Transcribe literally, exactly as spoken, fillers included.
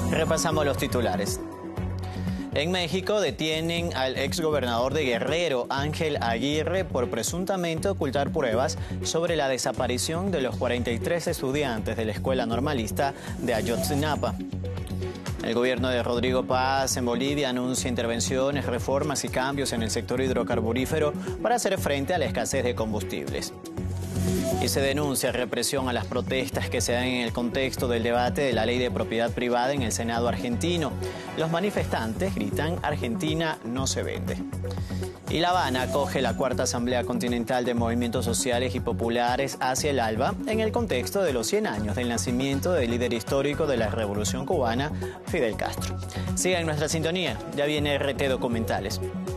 Repasamos los titulares. En México detienen al exgobernador de Guerrero, Ángel Aguirre, por presuntamente ocultar pruebas sobre la desaparición de los cuarenta y tres estudiantes de la Escuela Normalista de Ayotzinapa. El gobierno de Rodrigo Paz en Bolivia anuncia intervenciones, reformas y cambios en el sector hidrocarburífero para hacer frente a la escasez de combustibles. Y se denuncia represión a las protestas que se dan en el contexto del debate de la ley de propiedad privada en el Senado argentino. Los manifestantes gritan: Argentina no se vende. Y La Habana acoge la cuarta Asamblea Continental de Movimientos Sociales y Populares hacia el Alba en el contexto de los cien años del nacimiento del líder histórico de la Revolución Cubana, Fidel Castro. Sigan nuestra sintonía, ya viene R T Documentales.